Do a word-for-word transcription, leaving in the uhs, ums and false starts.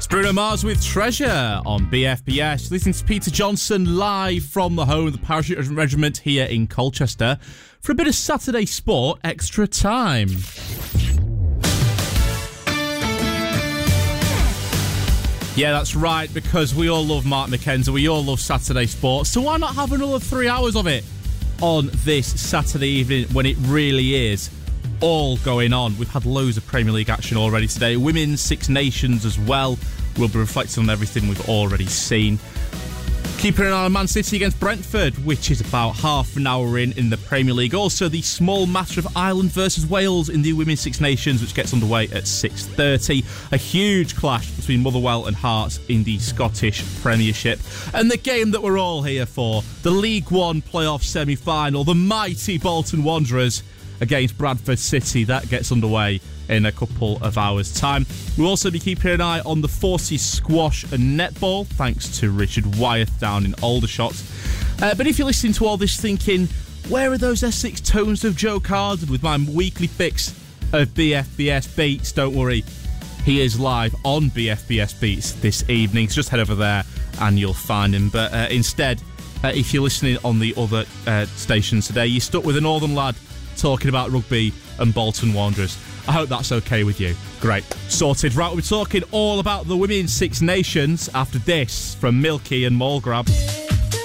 Bruno Mars with Treasure on B F B S. Listen to Peter Johnson live from the home of the Parachute Regiment here in Colchester for a bit of Saturday sport extra time. Yeah, that's right, because we all love Mark McKenzie, we all love Saturday sport, so why not have another three hours of it on this Saturday evening when it really is all going on? We've had loads of Premier League action already today, Women's Six Nations as well. We'll be reflecting on everything we've already seen. Keeping an eye on Man City against Brentford, which is about half an hour in in the Premier League. Also, the small matter of Ireland versus Wales in the Women's Six Nations, which gets underway at six thirty. A huge clash between Motherwell and Hearts in the Scottish Premiership. And the game that we're all here for, the League One playoff semi-final, the mighty Bolton Wanderers against Bradford City. That gets underway in a couple of hours' time. We'll also be keeping an eye on the Forces squash and netball, thanks to Richard Wyeth down in Aldershot. Uh, but if you're listening to all this thinking, where are those Essex tones of Joe Carden with my weekly fix of B F B S Beats? Don't worry, he is live on B F B S Beats this evening, so just head over there and you'll find him. But uh, instead, uh, if you're listening on the other uh, stations today, you're stuck with a northern lad talking about rugby and Bolton Wanderers. I hope that's okay with you. Great. Sorted. Right, we're talking all about the Women's Six Nations after this from Milky and Mallgrab.